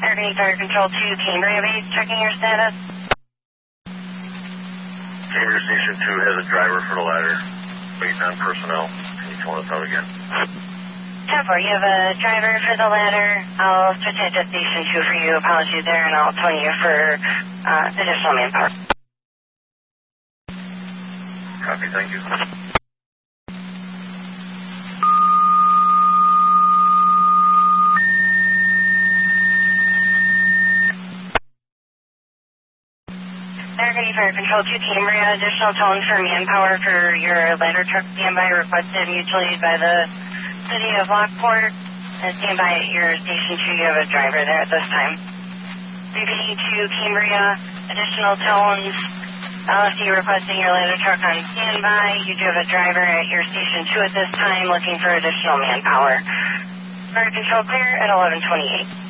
Airgate Fire Control 2, Cambria Base, checking your status. Cambria Station 2 has a driver for the ladder. Waiting on personnel. Can you tell us out again? 10-4, you have a driver for the ladder. I'll switch it to Station 2 for you. Apologies there, and I'll tell you for additional manpower. Copy, thank you. Airgate Fire Control 2, Cambria, additional tone for manpower for your ladder truck standby requested mutually by the City of Lockport. And standby at your Station 2, you have a driver there at this time. Repeating to Cambria, additional tones. LSD requesting your ladder truck on standby. You do have a driver at your Station 2 at this time looking for additional manpower. Fire Control clear at 11:28.